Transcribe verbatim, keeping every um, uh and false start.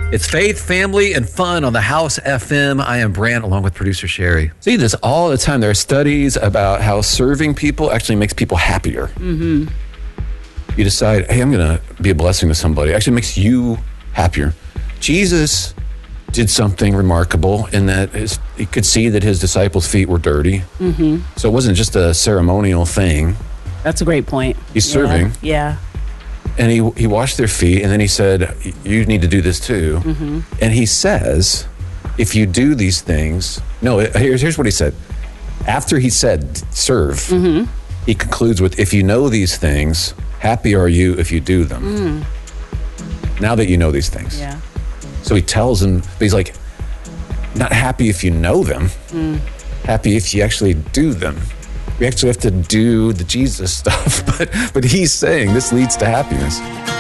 It's faith, family, and fun on the House F M. I am Brant, along with producer Sherry. See this all the time. There are studies about how serving people actually makes people happier. Mm-hmm. You decide, hey, I'm going to be a blessing to somebody. It actually makes you happier. Jesus did something remarkable in that his, he could see that his disciples' feet were dirty. Mm-hmm. So it wasn't just a ceremonial thing. That's a great point. He's serving. Yeah. And he he washed their feet, and then he said, you need to do this too. Mm-hmm. And he says, if you do these things, no, here's, here's what he said. After he said, serve, Mm-hmm. he concludes with, if you know these things, happy are you if you do them. Mm. Now that you know these things. Yeah. So he tells them, he's like, not happy if you know them, Mm. happy if you actually do them. We actually have to do the Jesus stuff, but but he's saying this leads to happiness.